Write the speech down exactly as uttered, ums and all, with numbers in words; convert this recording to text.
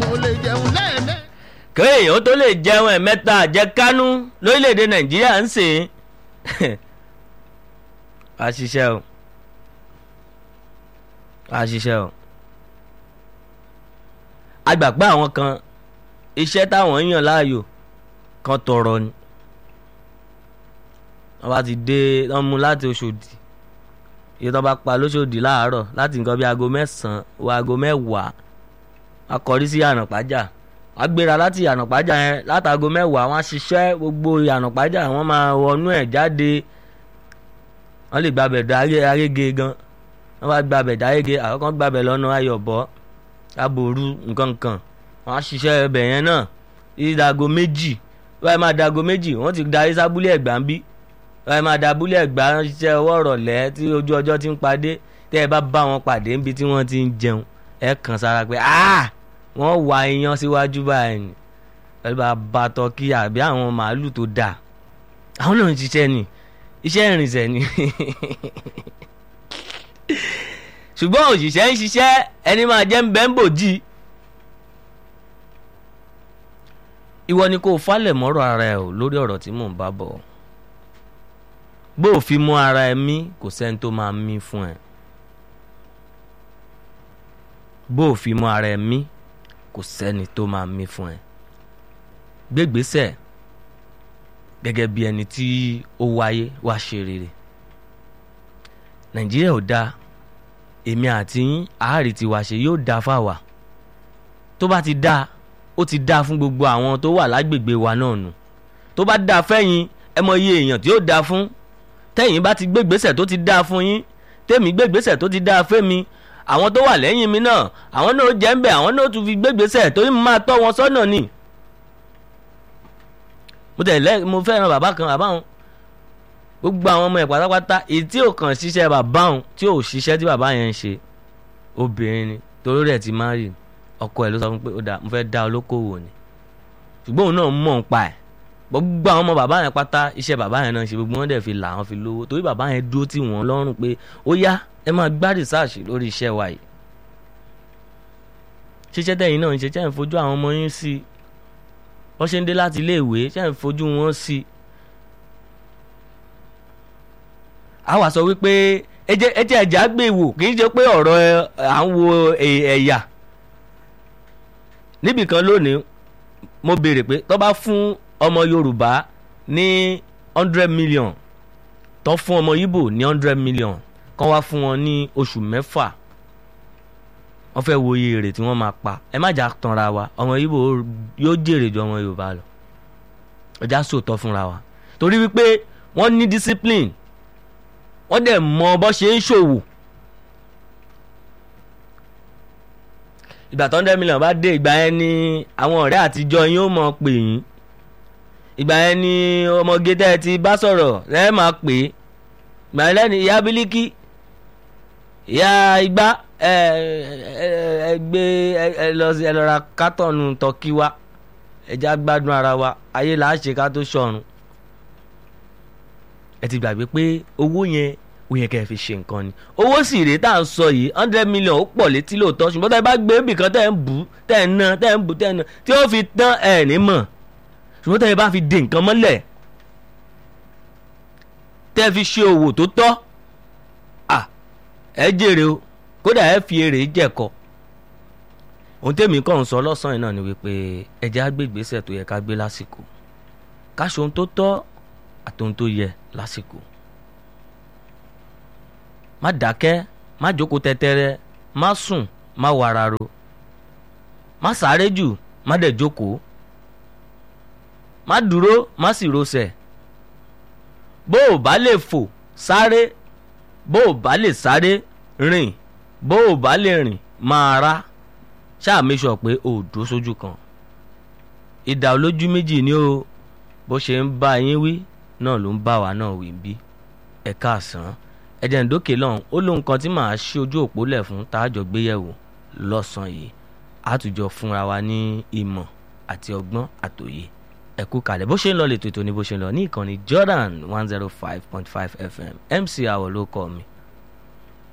ò lè jẹun lẹ́ẹ̀mẹ́. kéèyàn tó lè jẹun ẹ̀mẹ́ta àjẹkánú lórílẹ̀‐èdè nàìjíríà ń sè é àṣìṣe o àṣìṣe o agbàgbà àwọn kan iṣẹ́ táwọn yàn láàyò kan tọrọ ni wọ́n bá ti dé wọ́n mú láti Òṣòdì iye tó bá pa lóṣòdì láàárọ̀ láti nǹkan bí aago mẹ́sàn-án wọ aago mẹ́wàá a kọrí sí ànàpájà a gbéra láti ànàpájà yẹn látago mẹ́wàá wọ́n á ṣiṣẹ́ gbogbo ànàpájà wọ́n máa wọnú ẹ̀ jáde wọ́n lè gbàbẹ̀ dá Arége gan wọ́n bá gbàbẹ̀ dá Arége àkọ́kọ́ gbàbẹ̀ lọ́nà Ayọ̀bọ̀ Aboru nǹkan kan wọ́n á ṣiṣẹ́ ẹbẹ̀ yẹn náà ìdago méjì wọ́n máa dago méjì wọ́n ti darí sábúlé Ẹ̀gbá ń bí wọ́n máa da abúlé Ẹ̀gbá ṣiṣẹ́ ọwọ́ rọ̀lẹ́ tí ojú ọjọ́ ti ń padé tẹ́ ẹ bá bá wọn pàdé níbi tí wọ́n ti ń jẹun ẹ kàn sára pé wọ́n wá iyán síwájú báyìí pẹ̀lú bàbá tọ́kí àbí àwọn màálù tó dáa àwọn náà ń ṣiṣẹ́ ni iṣẹ́ ìrìnsẹ̀ ni ṣùgbọ́n òṣìṣẹ́ ń ṣiṣẹ́ ẹni máa jẹ́ ń bẹ́ ń bòjì ìwọ ni kò falẹ̀ mọ́rọ̀ ara ẹ̀ o lórí ọ̀rọ̀ tí mò ń bá bọ̀ bó o fi mú ara ẹ mí kò sẹ́ni tó máa mí fún ẹ bó o fi mú ara ẹ mí kò sẹ́ni tó máa mí fún ẹ gbégbèsè gẹ́gẹ́ bí ẹni tí ó wáyé wá ṣe rere Nàìjíríà ò dáa èmi àti yín àárí tiwa ṣe yóò dáa fáwa tó bá ti dáa ó ti dáa fún gbogbo àwọn tó wà lágbègbè wa náà nù tó bá dáa fẹ́yìn ẹ mọ iye èèyàn tí ó dáa fún tẹ́yìn bá ti gbégbèsè tó ti dáa fún yín tèmi gbégbèsè tó ti dáa fẹ́mi àwọn tó wà lẹ́yìn mi náà àwọn náà jẹ́ ń bẹ̀ àwọn náà tún fi gbégbèsè torí mo máa tọ́ wọn sọ́nà ni. mo tẹ̀lé mo fẹ́ràn bàbá kan bàbá wọn gbogbo àwọn ọmọ ẹ̀ pátápátá èyí tí ò kàn ṣiṣẹ́ bàbá wọn tí ò ṣiṣẹ́ tí bàbá yẹn ń ṣe obìnrin ni torí rẹ̀ ti máa rí ọkọ ẹ̀ ló sọ fún pé ó dà mo fẹ́ dá olókòwò ni ṣùgbọ́n òun náà mọ̀ ń pa ẹ̀ gbogbo àwọn ọmọ bàbá yẹn pátá iṣẹ́ bàbá yẹn náà ṣe gbogbo wọn dẹ̀ fi là wọn fi lówó torí bàbá yẹn dúró tì wọ́n lọ́rùn pé ó yá ẹ máa gbá rìsáàṣì lórí iṣẹ́ wa yìí ṣiṣẹ́ tẹ̀yìn náà ń ṣe ṣẹ́ ń fojú àwọn ọmọ yín sí wọ́n ṣe ń dé láti iléèwé ṣẹ́ ń fojú wọn sí. a wá sọ wípé ẹjẹ ẹja gbé wò kì í ṣe pé ọ̀rọ̀ à ń wo ẹ̀yà níbìkan lónìí mo béèrè pé tó bá fún ọmọ Yorùbá ní hundred million tó fún ọmọ Ìgbò ní hundred million kán wá fún wọn ní oṣù mẹ́fà wọ́n fẹ́ wo iye èrè tí wọ́n máa pa ẹ má jà tanra wa ọmọ Ìgbò yóò jèrè ju ọmọ Yorùbá lọ ọjà sòótọ́ fúnra wa torí wípé wọ́n ní discipline wọ́n dẹ̀ mọ bó ṣe ń ṣòwò ìgbà tó hundred million bá dé ìgbà yẹn ni àwọn ọ̀rẹ́ àtijọ́ yín ó mọ̀ pè yín ìgbà yẹn ni ọmọge tẹ́ ẹ ti bá sọ̀rọ̀ lẹ́ẹ̀ máa pè é ìgbà yẹn lẹ́ni ìyá Bílíkì ìyá Igbá ẹ ẹ gbé ẹ lọ sí ẹ lọ ra kátọ̀nù tọ́kí wá ẹja gbádùn ara wa ayé là á ṣe ká tó ṣọ̀run ẹ ti gbàgbé pé owó yẹn ó yẹ kẹ́ ẹ fi ṣe nǹkan ni owó sì rèé tá à ń sọ yìí hundred million ó pọ̀ létí lóòótọ́ ṣùgbọ́n tẹ́ ẹ bá gbé ibìkan tẹ́ ẹ ń bù tẹ́ ẹ ń ná tẹ́ ẹ ń bù tẹ́ ẹ ń ná tí ó fi tán ẹ ní mọ̀ ṣùgbọ́n tẹ́ ẹ bá fi dé nǹkan mọ́lẹ̀ tẹ́ ẹ fi ṣe òwò tó tọ́ à ẹ jèrè o kódà ẹ fi èrè jẹ̀kọ. ohun tèmi kàn ń sọ lọ́sàn-án yìí náà ni wípé ẹ jẹ́ á gbé ìgbésẹ̀ tó yẹ ká gbé lásìkò ká ṣe ohun tó tọ́ àti ohun tó yẹ lásìkò. má dákẹ́ má jókòó tẹ́tẹ́rẹ́ má sùn má wararo má sáré jù má dẹ̀ jókòó má dúró má sì rọsẹ̀ bó o bá lè fò sáré bó o bá lè sáré rìn bó o bá lè rìn máa rá ṣáà make sure pé o dúró sójú kan ìdá olójú méjì ni o bó ṣe ń bá yín wí náà ló ń bá wa náà wí bí ẹ káàsán ẹ̀jẹ̀ ǹdókè lọ́hùn ó lóun kan tí màá ṣí ojú òpó lẹ̀ fún táàjọ gbéyẹ̀wò lọ́sàn-án yìí àtújọ fúnra wa ní ìmọ̀ àti ọgbọ́n àtòyè ẹ kú kalẹ̀ bó ṣe ń lọ lè tètò ní bó ṣe ń lọ ní ìkànnì Jordan one zero five point five F M M C Awọ ló kọ́ mi